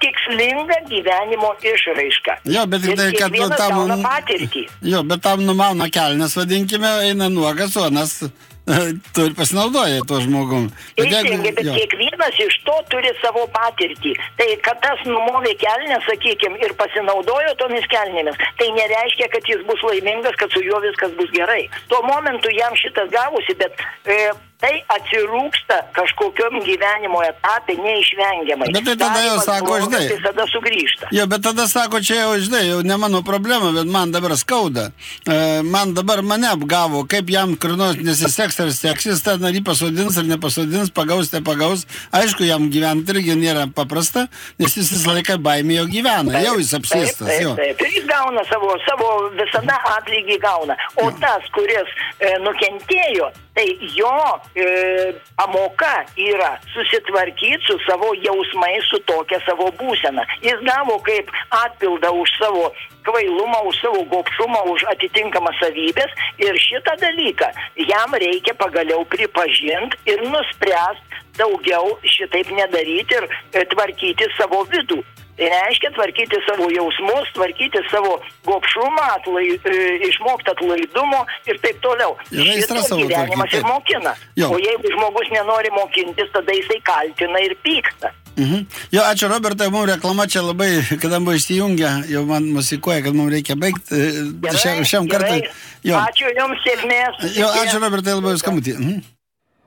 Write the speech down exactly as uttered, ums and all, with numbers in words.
tikslinga gyvenimo išraiška. Jo, bet ir tai, kad kiekvienas tam, gauna patirtį. Jo, bet tam numauna kelnes, vadinkime, eina nuogas, o nas tu ir pasinaudoja to žmogum. Teisingai, bet jo. kiekvienas iš to turi savo patirtį. Tai, kad tas numovė kelnes, sakykime, ir pasinaudojo tomis kelnėmis, tai nereiškia, kad jis bus laimingas, kad su juo viskas bus gerai. Tuo momentu jam šitas gavosi, bet e, tai atsirūksta kažkokiom gyvenimo etapė neišvengiamai. Bet tai tada jau sako, žinai. Tai tada sugrįžta. Jo, bet tada sako, čia jau, žinai, jau ne mano problema, bet man dabar skauda. E, man dabar mane apgavo, kaip jam kur nors nesiseks ar seksis, ten ar jį pasodins ar nepasodins, pagaus, tai pagaus. Aišku, jam gyventi irgi nėra paprasta, nes jis visą laiką baimėjo gyvena, jau jis apsėstas. Taip, taip, taip. Ir jis gauna savo, savo visada atlygį gauna. O jo. Tas, kuris e, nukentėjo, tai jo e, pamoka yra susitvarkyti su savo jausmais, su tokia savo būsena. Jis gavo kaip atpildą už savo kvailumą, už savo gobšumą, už atitinkamas savybės ir šitą dalyką jam reikia pagaliau pripažinti ir nuspręsti daugiau šitaip nedaryti ir e, tvarkyti savo vidų. Tai reiškia tvarkyti savo jausmus, tvarkyti savo gobšumą, atlai, e, išmokti atlaidumo ir taip toliau. Šito gyvenimas ir mokina. Jo. O jeigu žmogus nenori mokintis, tada jisai kaltina ir pyksta. Mhm. Jo, ačiū Robertai, mums reklama čia labai, kada buvo išsijungę, jau man musikuoja, kad mums reikia baigti gerai, šiam, šiam kartui. Ačiū jums, sėkmės. Jo, ačiū Robertai, labai skambutį. Mhm.